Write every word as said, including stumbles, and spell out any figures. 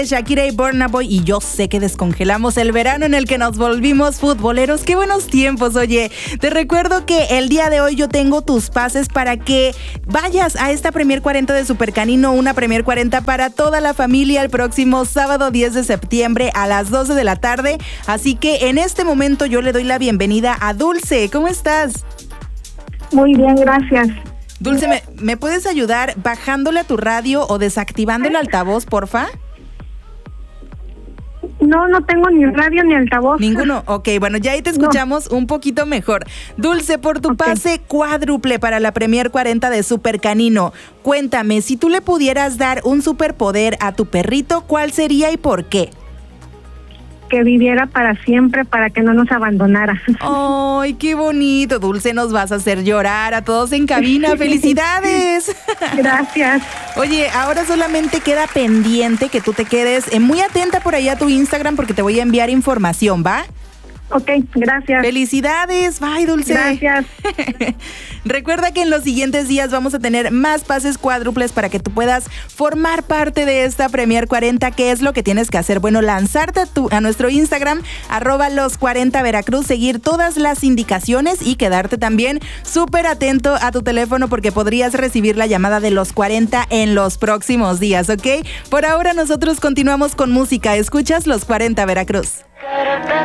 Shakira y Burna Boy, y yo sé que descongelamos el verano en el que nos volvimos futboleros. ¡Qué buenos tiempos! Oye, te recuerdo que el día de hoy yo tengo tus pases para que vayas a esta Premier cuarenta de Super Canino, una Premier cuarenta para toda la familia el próximo sábado diez de septiembre a las doce de la tarde. Así que en este momento yo le doy la bienvenida a Dulce. ¿Cómo estás? Muy bien, gracias. Dulce, ¿me, ¿me puedes ayudar bajándole a tu radio o desactivando el altavoz, porfa? No, no tengo ni radio ni altavoz. Ninguno. Ok, bueno, ya ahí te escuchamos no. un poquito mejor. Dulce, por tu okay. pase cuádruple para la Premier cuarenta de Super Canino, cuéntame, si tú le pudieras dar un superpoder a tu perrito, ¿cuál sería y por qué? Que viviera para siempre, para que no nos abandonara. ¡Ay, qué bonito! Dulce, nos vas a hacer llorar a todos en cabina. ¡Felicidades! Gracias. Oye, ahora solamente queda pendiente que tú te quedes muy atenta por ahí a tu Instagram porque te voy a enviar información, ¿va? Ok, gracias. ¡Felicidades! ¡Bye, Dulce! Gracias. Recuerda que en los siguientes días vamos a tener más pases cuádruples para que tú puedas formar parte de esta Premier cuarenta. ¿Qué es lo que tienes que hacer? Bueno, lanzarte a, tu, a nuestro Instagram, arroba los cuarenta Veracruz, seguir todas las indicaciones y quedarte también súper atento a tu teléfono porque podrías recibir la llamada de los cuarenta en los próximos días, ¿ok? Por ahora nosotros continuamos con música. Escuchas los cuarenta Veracruz.